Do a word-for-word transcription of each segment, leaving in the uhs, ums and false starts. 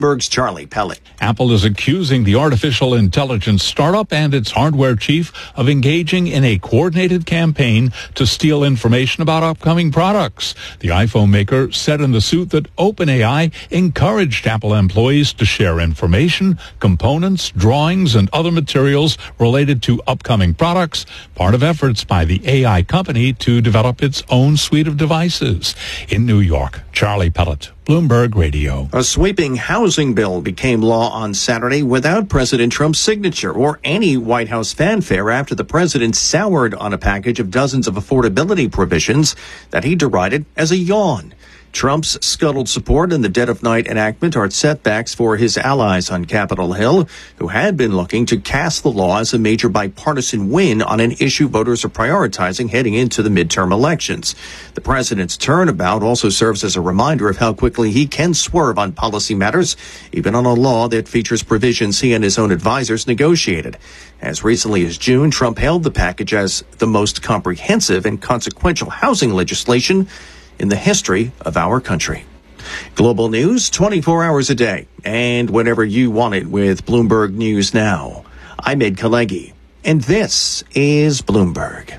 Bloomberg's Charlie Pellet. Apple is accusing the artificial intelligence startup and its hardware chief of engaging in a coordinated campaign to steal information about upcoming products. The iPhone maker said in the suit that OpenAI encouraged Apple employees to share information, components, drawings, and other materials related to upcoming products, part of efforts by the A I company to develop its own suite of devices. In New York, Charlie Pellet, Bloomberg Radio. A sweeping housing bill became law on Saturday without President Trump's signature or any White House fanfare after the president soured on a package of dozens of affordability provisions that he derided as a yawn. Trump's scuttled support and the dead of night enactment are setbacks for his allies on Capitol Hill, who had been looking to cast the law as a major bipartisan win on an issue voters are prioritizing heading into the midterm elections. The president's turnabout also serves as a reminder of how quickly he can swerve on policy matters, even on a law that features provisions he and his own advisors negotiated. As recently as June, Trump hailed the package as the most comprehensive and consequential housing legislation in the history of our country. Global news twenty-four hours a day and whenever you want it with Bloomberg News Now. I'm Ed Kalegi, and this is Bloomberg.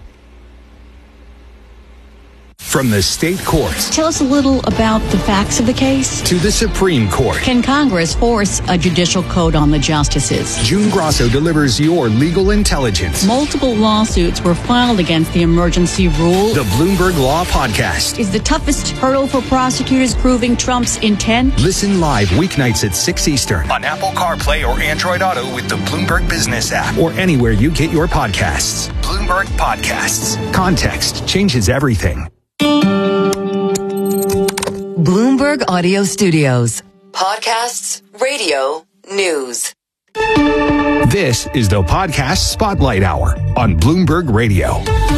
From the state courts. Tell us a little about the facts of the case. To the Supreme Court. Can Congress force a judicial code on the justices? June Grosso delivers your legal intelligence. Multiple lawsuits were filed against the emergency rule. The Bloomberg Law Podcast. Is the toughest hurdle for prosecutors proving Trump's intent? Listen live weeknights at six Eastern on Apple CarPlay or Android Auto with the Bloomberg Business app or anywhere you get your podcasts. Bloomberg Podcasts. Context changes everything. Bloomberg Audio Studios. Podcasts, radio, news. This is the Podcast Spotlight Hour on Bloomberg Radio.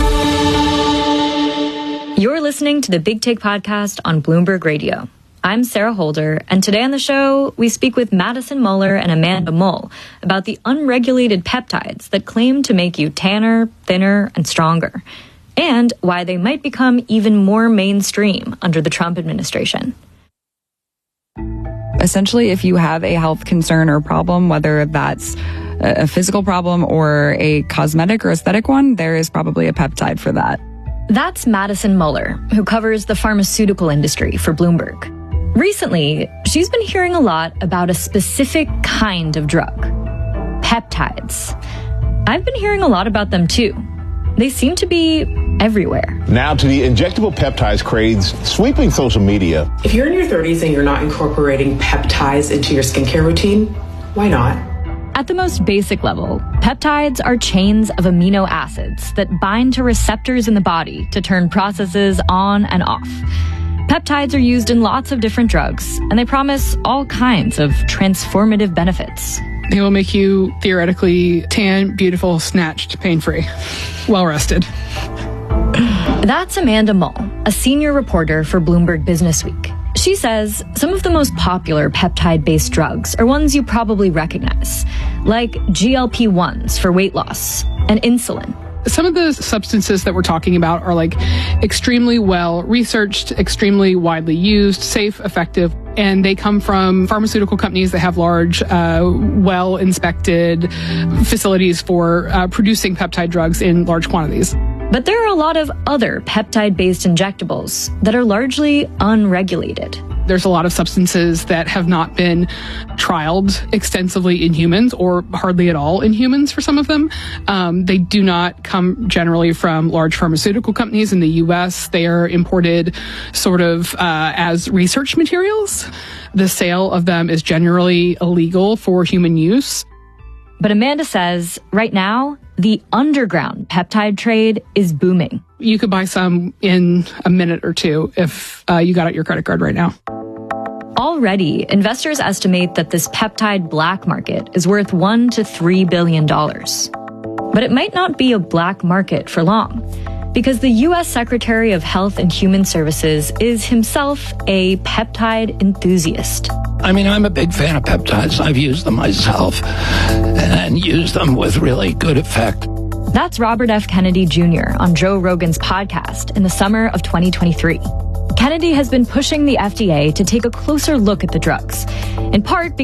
You're listening to the Big Take Podcast on Bloomberg Radio. I'm Sarah Holder, and today on the show, we speak with Madison Muller and Amanda Mull about the unregulated peptides that claim to make you tanner, thinner, and stronger, and why they might become even more mainstream under the Trump administration. Essentially, if you have a health concern or problem, whether that's a physical problem or a cosmetic or aesthetic one, there is probably a peptide for that. That's Madison Muller, who covers the pharmaceutical industry for Bloomberg. Recently, she's been hearing a lot about a specific kind of drug, peptides. I've been hearing a lot about them too. They seem to be everywhere. Now to the injectable peptides craze sweeping social media. If you're in your thirties and you're not incorporating peptides into your skincare routine, why not? At the most basic level, peptides are chains of amino acids that bind to receptors in the body to turn processes on and off. Peptides are used in lots of different drugs, and they promise all kinds of transformative benefits. They will make you theoretically tan, beautiful, snatched, pain-free, well-rested. That's Amanda Mull, a senior reporter for Bloomberg Businessweek. She says some of the most popular peptide-based drugs are ones you probably recognize, like G L P ones for weight loss and insulin. Some of the substances that we're talking about are like extremely well researched, extremely widely used, safe, effective, and they come from pharmaceutical companies that have large, uh, well-inspected facilities for uh, producing peptide drugs in large quantities. But there are a lot of other peptide-based injectables that are largely unregulated. There's a lot of substances that have not been trialed extensively in humans or hardly at all in humans for some of them. Um, they do not come generally from large pharmaceutical companies in the U S. They are imported sort of uh, as research materials. The sale of them is generally illegal for human use. But Amanda says right now, the underground peptide trade is booming. You could buy some in a minute or two if uh, you got out your credit card right now. Already, investors estimate that this peptide black market is worth one to three billion dollars. But it might not be a black market for long, because the U S Secretary of Health and Human Services is himself a peptide enthusiast. I mean, I'm a big fan of peptides. I've used them myself and used them with really good effect. That's Robert F. Kennedy Junior on Joe Rogan's podcast in the summer of twenty twenty-three. Kennedy has been pushing the F D A to take a closer look at the drugs, in part